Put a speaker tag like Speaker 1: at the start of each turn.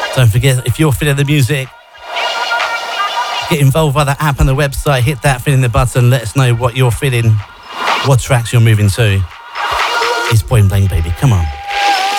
Speaker 1: Don't forget, if you're feeling the music, get involved via the app and the website. Hit that feeling the button. Let us know what you're feeling, what tracks you're moving to. It's Point Blank, baby. Come on.